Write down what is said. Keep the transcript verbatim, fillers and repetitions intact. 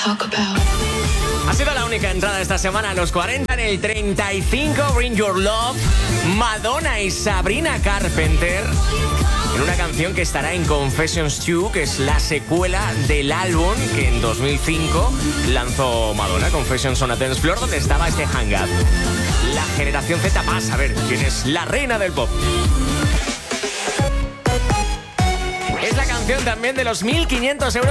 Ha sido la única entrada esta semana a los cuarenta. En el treinta y cinco, Bring Your Love, Madonna y Sabrina Carpenter, en una canción que estará en Confessions dos, que es la secuela del álbum que en dos mil cinco lanzó Madonna, Confessions on a Dance Floor, donde estaba este Hang Up. La generación Z va a saber quién es la reina del pop. Es la canción también de los mil quinientos euros